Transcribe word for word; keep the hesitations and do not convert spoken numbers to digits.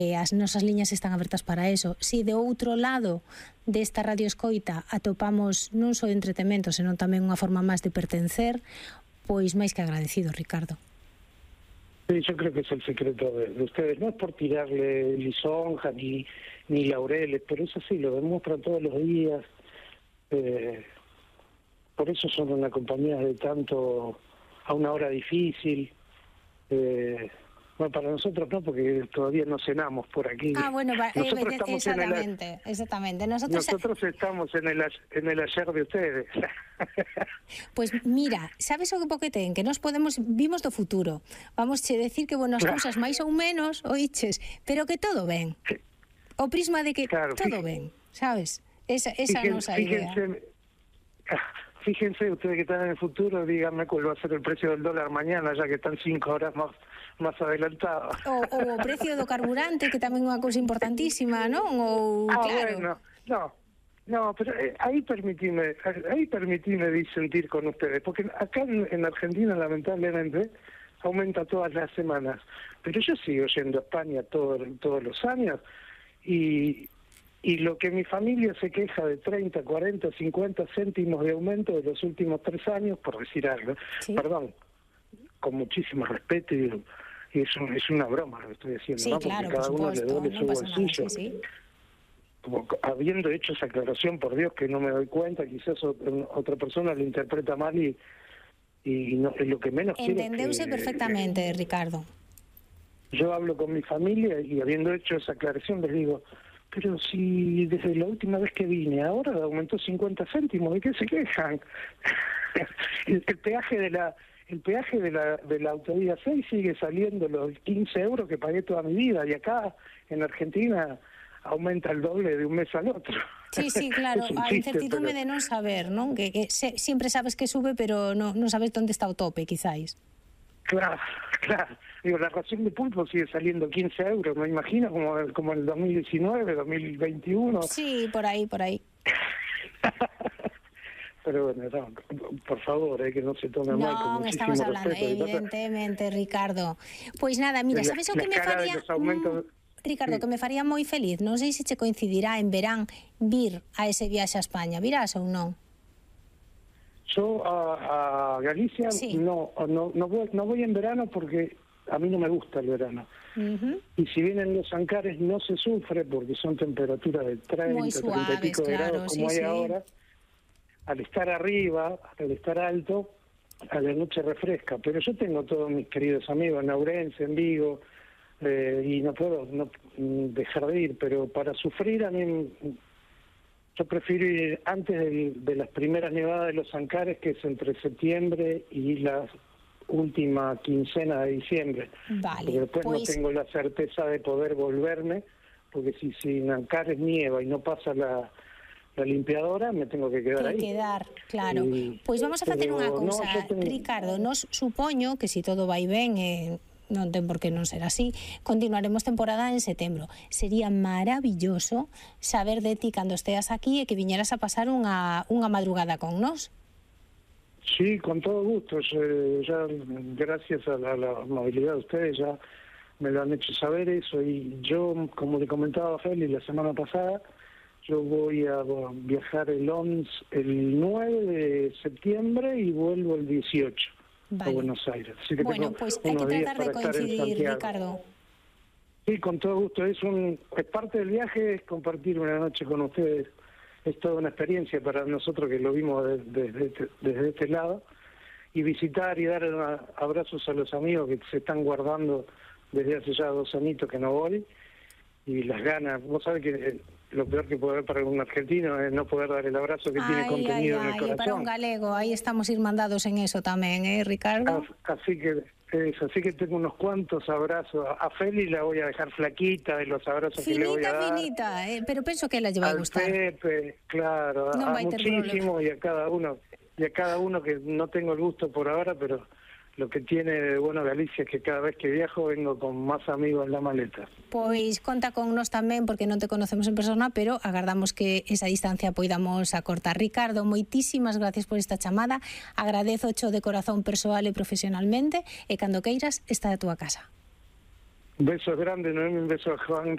E as nosas liñas están abertas para eso. Si de outro lado desta radio escoita atopamos non só entretemento, senón tamén unha forma máis de pertencer, pois máis que agradecido, Ricardo. Sí, yo creo que es el secreto de, de ustedes. No es por tirarle lisonja ni, ni laureles, pero eso sí, lo demuestran todos los días. Eh, por eso son una compañía de tanto a una hora difícil. Eh, Bueno, para nosotros no, porque todavía no cenamos por aquí. Ah, bueno, va, nosotros eh, estamos exactamente, en el, exactamente. Nosotros, nosotros estamos en el, en el ayer de ustedes. Pues mira, sabes o que ten? Que nos podemos, vimos do futuro. Vamos a decir que, bueno, as claro. cousas máis ou menos, oiches, pero que todo ben. O prisma de que claro, todo ben, sabes? Esa, esa é a nosa idea. Fíjense ustedes que están en el futuro, díganme cuál va a ser el precio del dólar mañana, ya que están cinco horas más más adelantados. O, o o precio do carburante, que tamén é unha cousa importantísima, non? Ou, ah, claro. bueno, no, no, pero eh, ahí permitime, ahí permitime disentir con ustedes, porque acá en, en Argentina lamentablemente aumenta todas las semanas, pero yo sigo yendo a España todo, todos los años y... Y lo que mi familia se queja de treinta, cuarenta, cincuenta céntimos de aumento de los últimos tres años, por decir algo, ¿sí? Perdón, con muchísimo respeto, y, y es, un, es una broma lo que estoy diciendo, sí, ¿no? Claro, porque cada por supuesto, uno le duele no su bolsillo. Nada, sí, sí. Como, habiendo hecho esa aclaración, por Dios que no me doy cuenta, quizás otra persona lo interpreta mal y, y no, lo que menos quiero es que... Entendeuse perfectamente, que, Ricardo. Yo hablo con mi familia y habiendo hecho esa aclaración les digo... Pero si desde la última vez que vine, ahora aumentó cincuenta céntimos, ¿de qué se quejan? el, el peaje de la el peaje de la de la autovía seis sigue saliendo los quince euros que pagué toda mi vida, y acá en Argentina aumenta el doble de un mes al otro. Sí, sí, claro, a incertidumbre pero... de non saber, non? Que, que se, siempre sabes que sube, pero no, non sabes onde está o tope, quizáis. Claro, claro. Digo, la ración de pulpo sigue saliendo quince euros, me imagino, como, como en el dos mil diecinueve, dos mil veintiuno. Sí, por ahí, por ahí. Pero bueno, no, por favor, eh, que no se tome mal. No, con estamos hablando, respeto. Evidentemente, Ricardo. Pois nada, mira, sabes o que me faría... Aumentos... Ricardo, sí. que me faría moi feliz, non sei se che coincidirá en verán vir a ese viaxe a España, virás ou non? Yo a, a Galicia sí. no, no, no, voy, no voy en verano porque a mí no me gusta el verano. Uh-huh. Y si vienen los Ancares no se sufre porque son temperaturas de treinta, treinta y pico de claro, grados como sí, hay sí. ahora. Al estar arriba, al estar alto, a la noche refresca. Pero yo tengo todos mis queridos amigos en Ourense, en Vigo, eh, y no puedo no, dejar de ir. Pero para sufrir a mí... Yo prefiero ir antes de, de las primeras nevadas de los Ancares, que es entre septiembre y la última quincena de diciembre. Vale, porque después pues... no tengo la certeza de poder volverme, porque si, si en Ancares nieva y no pasa la, la limpiadora, me tengo que quedar que ahí. quedar, claro. Y, pois vamos a facer unha cousa, no, tengo... Ricardo, nos supoño que si todo vai ben... Eh... non ten por que non ser así, continuaremos temporada en setembro. Sería maravilloso saber de ti cando esteas aquí e que viñeras a pasar unha, unha madrugada con nós. Sí, con todo gusto. Ya, gracias a la, a la amabilidad de ustedes, ya me lo han hecho saber eso. Y yo, como le comentaba a Feli la semana pasada, yo voy a viajar el, once, el nueve de septiembre y vuelvo el dieciocho. Vale. A Buenos Aires. Así que bueno, pues hay que tratar de coincidir, Ricardo. Sí, con todo gusto. Es un es parte del viaje, es compartir una noche con ustedes. Es toda una experiencia para nosotros que lo vimos desde, desde, desde este lado. Y visitar y dar una, abrazos a los amigos que se están guardando desde hace ya dos añitos que no voy. Y las ganas. Vos sabés que lo peor que puede haber para un argentino es no poder dar el abrazo que ay, tiene contenido ay, en el ay, corazón. Para un galego, ahí estamos irmandados en eso también, ¿eh, Ricardo? Así que eso, así que tengo unos cuantos abrazos. A Feli la voy a dejar flaquita de los abrazos finita, que le voy a dar. Finita, finita, eh, pero pienso que la lleva a gustar. Pepe, claro, no a muchísimo problema. y a cada uno, y a cada uno que no tengo el gusto por ahora, pero lo que tiene de bueno Galicia es que cada vez que viajo vengo con más amigos en la maleta. Pois conta con nós tamén, porque non te conocemos en persona, pero agardamos que esa distancia poidamos acortar. Ricardo, moitísimas gracias por esta chamada, agradezo cho de corazón persoal e profesionalmente, e cando queiras está a túa casa. Besos grandes, Noemi, un beso a Juan.